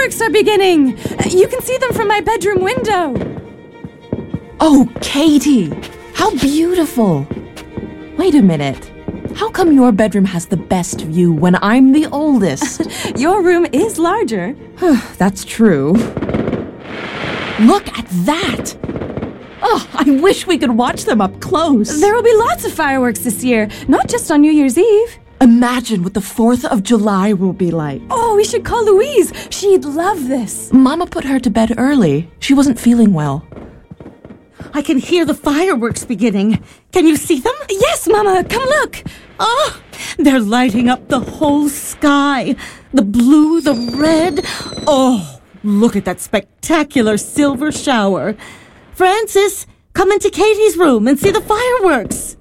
fireworks are beginning! You can see them from my bedroom window! Oh, Katie! How beautiful! Wait a minute. How come your bedroom has the best view when I'm the oldest? Your room is larger. That's true. Look at that! Oh, I wish we could watch them up close. There will be lots of fireworks this year, not just on New Year's Eve. Imagine what the 4th of July will be like. Oh, we should call Louise. She'd love this. Mama put her to bed early. She wasn't feeling well. I can hear the fireworks beginning. Can you see them? Yes, Mama, come look. Oh, they're lighting up the whole sky. The blue, the red. Oh, look at that spectacular silver shower. Francis, come into Katie's room and see the fireworks.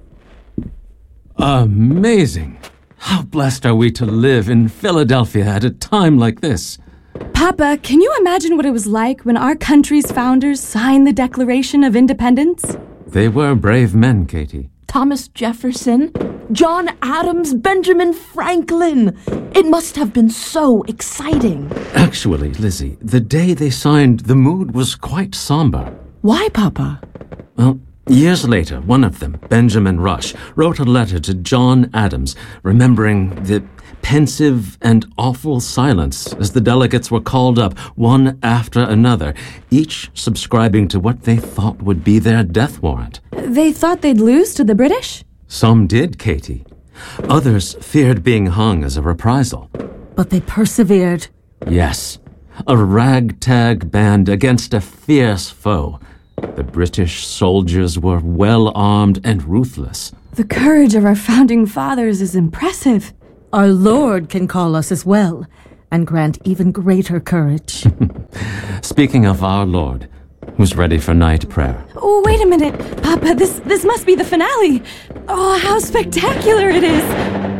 Amazing. How blessed are we to live in Philadelphia at a time like this? Papa, can you imagine what it was like when our country's founders signed the Declaration of Independence? They were brave men, Katie. Thomas Jefferson, John Adams, Benjamin Franklin. It must have been so exciting. Actually, Lizzie, the day they signed, the mood was quite somber. Why, Papa? Well, years later, one of them, Benjamin Rush, wrote a letter to John Adams, remembering the pensive and awful silence as the delegates were called up, one after another, each subscribing to what they thought would be their death warrant. They thought they'd lose to the British? Some did, Katie. Others feared being hung as a reprisal. But they persevered. Yes, a ragtag band against a fierce foe. The British soldiers were well armed and ruthless. The courage of our founding fathers is impressive. Our Lord can call us as well, and grant even greater courage. Speaking of our Lord, who's ready for night prayer? Oh, wait a minute. Papa, this must be the finale. Oh, how spectacular it is.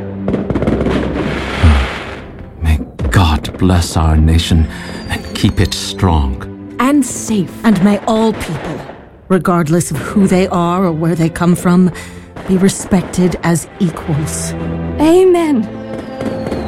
May God bless our nation and keep it strong. And safe. And may all people, regardless of who they are or where they come from, be respected as equals. Amen.